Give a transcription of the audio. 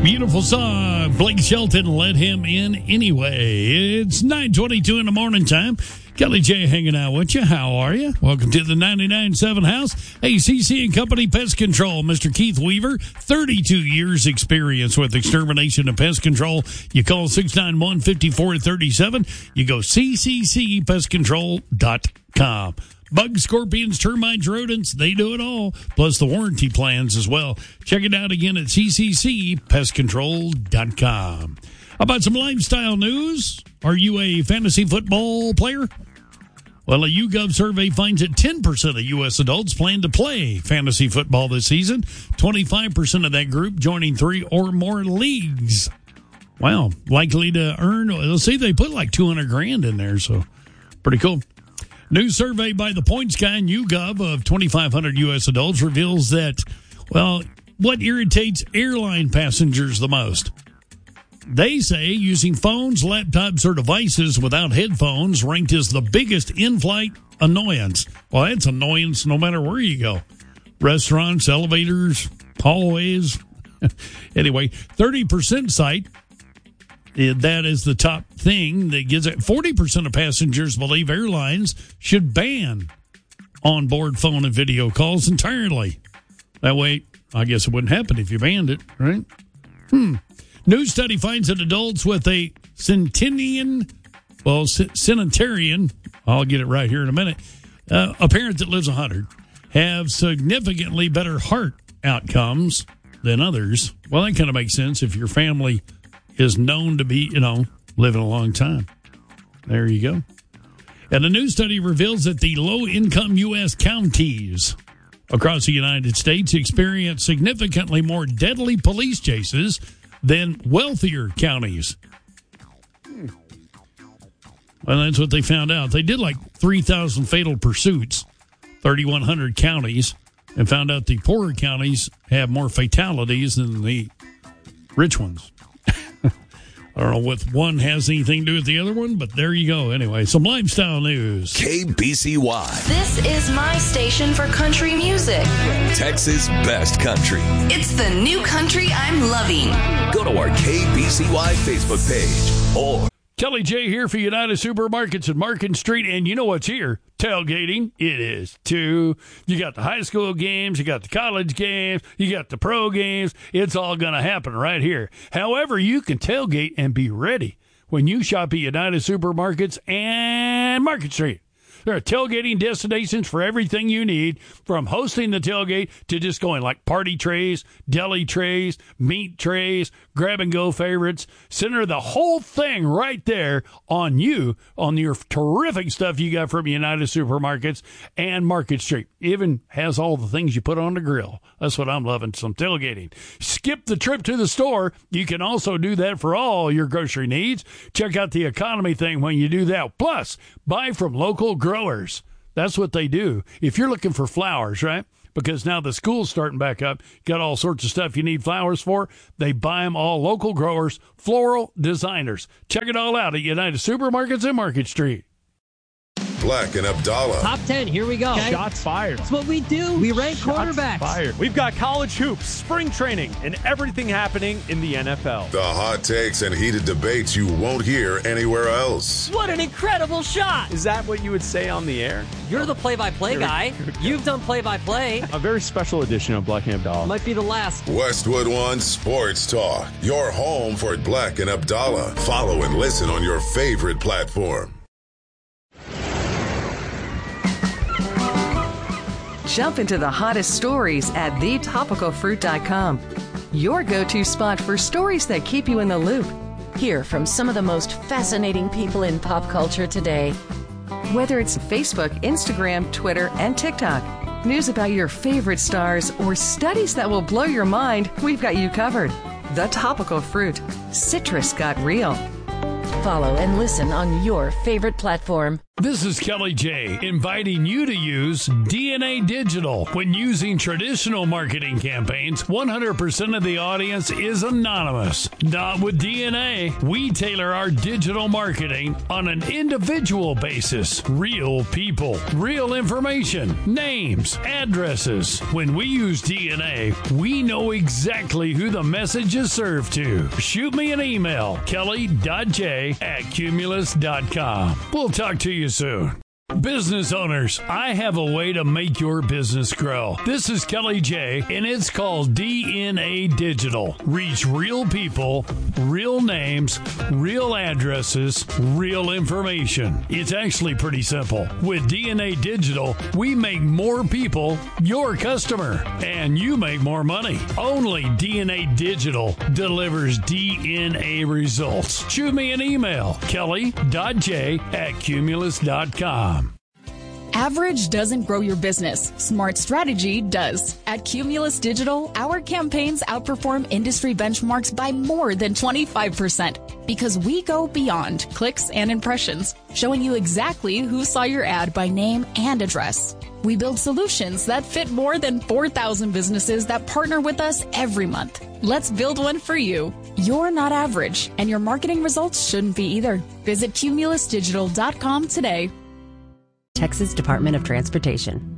Beautiful song. Blake Shelton, Let Him In Anyway. It's 9:22 in the morning time. Kelly J hanging out with you. How are you? Welcome to the 99.7 House. ACC and Company Pest Control. Mr. Keith Weaver, 32 years experience with extermination and pest control. You call 691-5437. You go cccpestcontrol.com. Bugs, scorpions, termites, rodents, they do it all, plus the warranty plans as well. Check it out again at cccpestcontrol.com. How about some lifestyle news? Are you a fantasy football player? Well, a YouGov survey finds that 10% of U.S. adults plan to play fantasy football this season, 25% of that group joining 3 or more leagues. Wow, likely to earn, let's see, they put like $200,000 in there, so pretty cool. New survey by the Points Guy and YouGov of 2,500 U.S. adults reveals that, well, what irritates airline passengers the most? They say using phones, laptops, or devices without headphones ranked as the biggest in-flight annoyance. Well, that's annoyance no matter where you go. Restaurants, elevators, hallways. Anyway, 30% cite that is the top thing that gets it. 40% of passengers believe airlines should ban onboard phone and video calls entirely. That way, I guess it wouldn't happen if you banned it, right? New study finds that adults with a centenarian, I'll get it right here in a minute, a parent that lives 100, have significantly better heart outcomes than others. Well, that kind of makes sense if your family is known to be, living a long time. There you go. And a new study reveals that the low-income U.S. counties across the United States experience significantly more deadly police chases than wealthier counties. Well, that's what they found out. They did like 3,000 fatal pursuits, 3,100 counties, and found out the poorer counties have more fatalities than the rich ones. I don't know if one has anything to do with the other one, but there you go. Anyway, some lifestyle news. KBCY. This is my station for country music. Texas' best country. It's the new country I'm loving. Go to our KBCY Facebook page or Kelly J here for United Supermarkets at Market Street, and you know what's here? Tailgating. It is, too. You got the high school games, you got the college games, you got the pro games. It's all going to happen right here. However, you can tailgate and be ready when you shop at United Supermarkets and Market Street. There are tailgating destinations for everything you need, from hosting the tailgate to just going like party trays, deli trays, meat trays, grab-and-go favorites. Center the whole thing right there on you, on your terrific stuff you got from United Supermarkets and Market Street. Even has all the things you put on the grill. That's what I'm loving, some tailgating. Skip the trip to the store. You can also do that for all your grocery needs. Check out the economy thing when you do that. Plus, buy from local growers. That's what they do. If you're looking for flowers, right? Because now the school's starting back up, got all sorts of stuff you need flowers for. They buy them all local growers, floral designers. Check it all out at United Supermarkets and Market Street. Black and Abdallah. Top 10, here we go. Okay. Shots fired. That's what we do. We rank quarterbacks. Fired. We've got college hoops, spring training, and everything happening in the NFL. The hot takes and heated debates you won't hear anywhere else. What an incredible shot. Is that what you would say on the air? You're the play-by-play guy. You've done play-by-play. A very special edition of Black and Abdallah. Might be the last. Westwood One Sports Talk. Your home for Black and Abdallah. Follow and listen on your favorite platform. Jump into the hottest stories at thetopicalfruit.com. Your go-to spot for stories that keep you in the loop. Hear from some of the most fascinating people in pop culture today. Whether it's Facebook, Instagram, Twitter, and TikTok, news about your favorite stars, or studies that will blow your mind, we've got you covered. The Topical Fruit. Citrus got real. Follow and listen on your favorite platform. This is Kelly J, inviting you to use DNA Digital. When using traditional marketing campaigns, 100% of the audience is anonymous. Not with DNA. We tailor our digital marketing on an individual basis. Real people, real information, names, addresses. When we use DNA, we know exactly who the message is served to. Shoot me an email, kelly.j@cumulus.com. We'll talk to you soon. Business owners, I have a way to make your business grow. This is Kelly J, and it's called DNA Digital. Reach real people, real names, real addresses, real information. It's actually pretty simple. With DNA Digital, we make more people your customer, and you make more money. Only DNA Digital delivers DNA results. Shoot me an email, kelly.j@cumulus.com. Average doesn't grow your business. Smart strategy does. At Cumulus Digital, our campaigns outperform industry benchmarks by more than 25% because we go beyond clicks and impressions, showing you exactly who saw your ad by name and address. We build solutions that fit more than 4,000 businesses that partner with us every month. Let's build one for you. You're not average, and your marketing results shouldn't be either. Visit cumulusdigital.com today. Texas Department of Transportation.